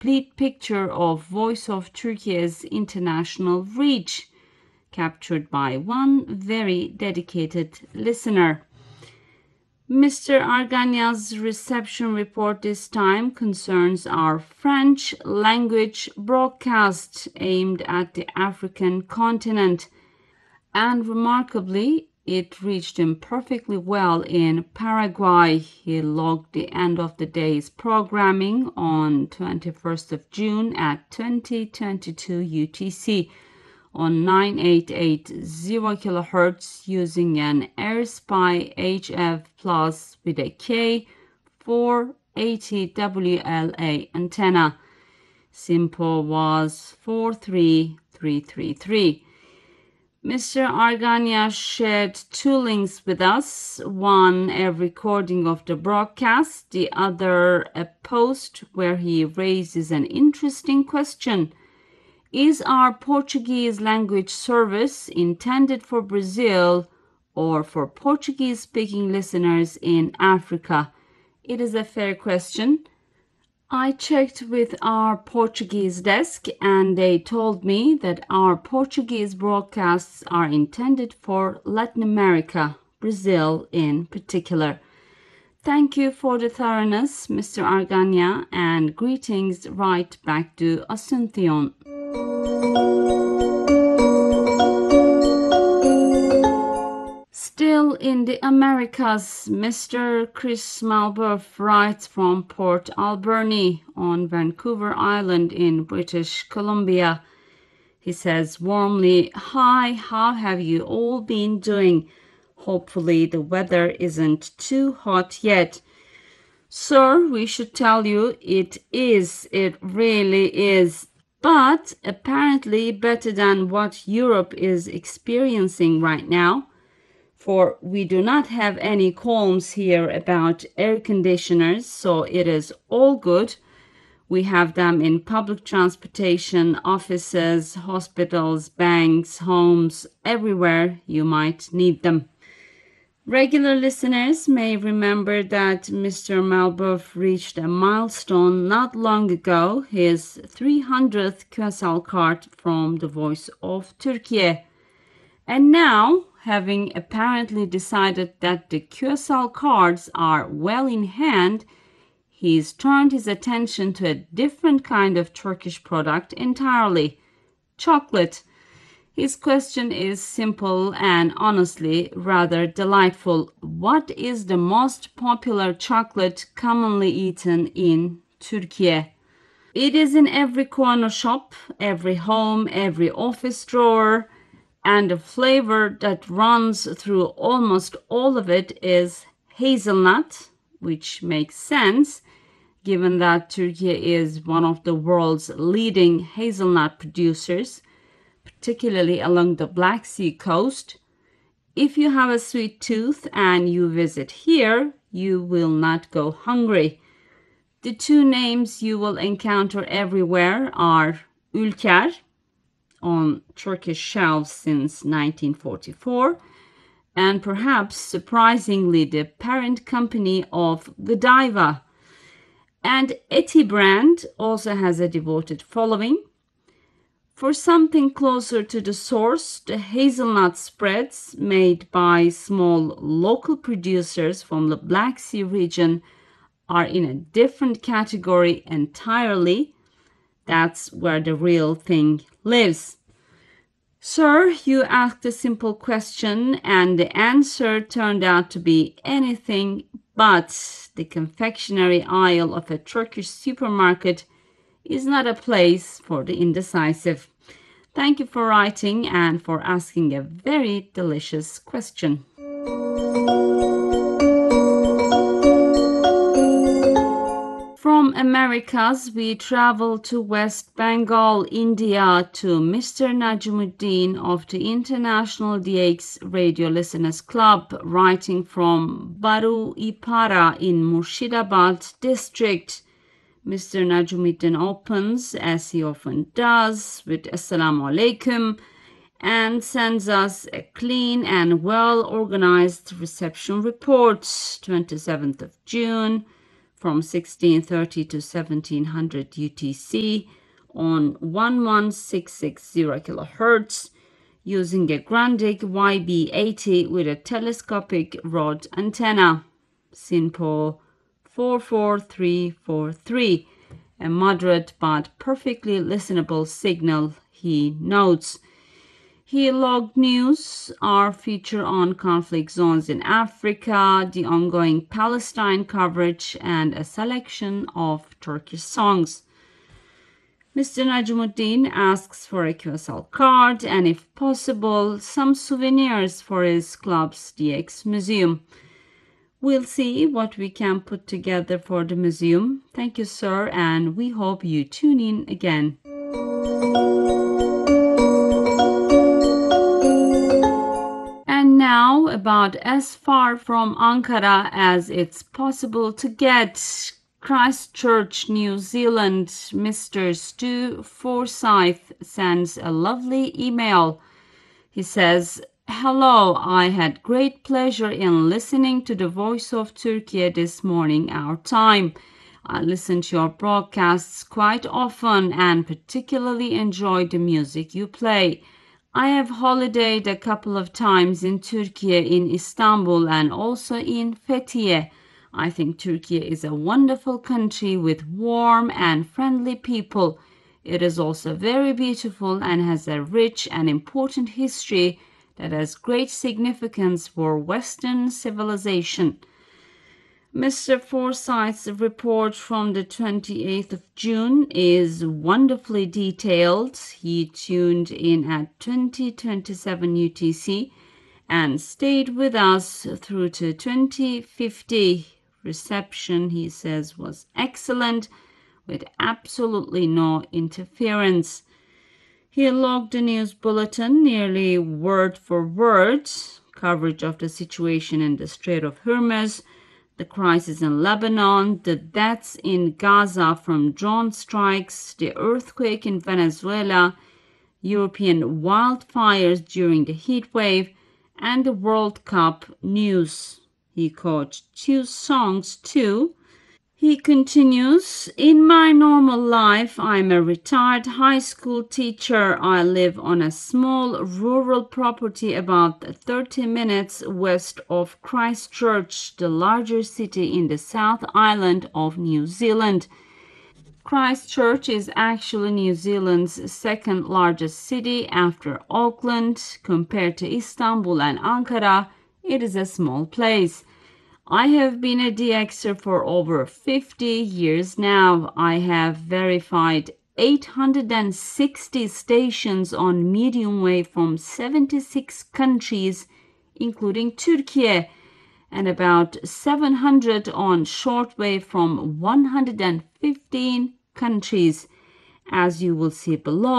complete picture of Voice of Turkey's international reach, captured by one very dedicated listener. Mr. Arganya's reception report this time concerns our French language broadcast aimed at the African continent, and remarkably, it reached him perfectly well in Paraguay. He logged the end of the day's programming on 21st of June at 2022 UTC on 9880 kHz using an AirSpy HF Plus with a K480 WLA antenna. SINPO was 43333. Mr. Arganya shared two links with us, one a recording of the broadcast, the other a post where he raises an interesting question. Is our Portuguese language service intended for Brazil or for Portuguese-speaking listeners in Africa? It is a fair question. I checked with our Portuguese desk and they told me that our Portuguese broadcasts are intended for Latin America, Brazil in particular. Thank you for the thoroughness, Mr. Arganya, and greetings right back to Asuncion. Still in the Americas, Mr. Chris Malberf writes from Port Alberni on Vancouver Island in British Columbia. He says warmly, "Hi, how have you all been doing? Hopefully the weather isn't too hot yet." Sir, we should tell you it is. It really is. But apparently better than what Europe is experiencing right now. For we do not have any qualms here about air conditioners, so it is all good. We have them in public transportation, offices, hospitals, banks, homes, everywhere you might need them. Regular listeners may remember that Mr. Malberf reached a milestone not long ago, his 300th QSL card from the Voice of Turkey. And now, having apparently decided that the QSL cards are well in hand, he's turned his attention to a different kind of Turkish product entirely: chocolate. His question is simple and honestly rather delightful. What is the most popular chocolate commonly eaten in Turkey? It is in every corner shop, every home, every office drawer, and the flavor that runs through almost all of it is hazelnut, which makes sense given that Turkey is one of the world's leading hazelnut producers, particularly along the Black Sea coast. If you have a sweet tooth and you visit here, you will not go hungry. The two names you will encounter everywhere are Ülker, on Turkish shelves since 1944, and perhaps surprisingly the parent company of Godiva. And Eti brand also has a devoted following. For something closer to the source, the hazelnut spreads made by small local producers from the Black Sea region are in a different category entirely. That's where the real thing lives. Sir, you asked a simple question and the answer turned out to be anything but. The confectionery aisle of a Turkish supermarket is not a place for the indecisive. Thank you for writing and for asking a very delicious question. From Americas, we travel to West Bengal, India, to Mr. Najmuddin of the International DX Radio Listeners Club, writing from Baru Ipara in Murshidabad district. Mr. Najmuddin opens, as he often does, with Assalamu alaikum and sends us a clean and well-organized reception report, 27th of June, from 1630 to 1700 UTC on 11660 kHz using a Grundig YB80 with a telescopic rod antenna. SINPO 44343, a moderate but perfectly listenable signal, he notes. He logged news, our feature on conflict zones in Africa, the ongoing Palestine coverage, and a selection of Turkish songs. Mr. Najmuddin asks for a QSL card and, if possible, some souvenirs for his club's DX museum. We'll see what we can put together for the museum. Thank you, sir, and we hope you tune in again. And now, about as far from Ankara as it's possible to get, Christchurch, New Zealand, Mr. Stu Forsyth sends a lovely email. He says, "Hello, I had great pleasure in listening to the Voice of Turkey this morning, our time. I listen to your broadcasts quite often and particularly enjoy the music you play. I have holidayed a couple of times in Turkey, in Istanbul and also in Fethiye. I think Turkey is a wonderful country with warm and friendly people. It is also very beautiful and has a rich and important history that has great significance for Western civilization." Mr. Forsyth's report from the 28th of June is wonderfully detailed. He tuned in at 2027 UTC and stayed with us through to 2050. Reception, he says, was excellent with absolutely no interference. He logged the news bulletin nearly word for word, coverage of the situation in the Strait of Hormuz, the crisis in Lebanon, the deaths in Gaza from drone strikes, the earthquake in Venezuela, European wildfires during the heat wave, and the World Cup news. He caught 2 songs too. He continues, "In my normal life, I'm a retired high school teacher. I live on a small rural property about 30 minutes west of Christchurch, the larger city in the South Island of New Zealand. Christchurch is actually New Zealand's second largest city after Auckland. Compared to Istanbul and Ankara, it is a small place. I have been a DXer for over 50 years now. I have verified 860 stations on medium wave from 76 countries, including Turkey, and about 700 on shortwave from 115 countries. As you will see below,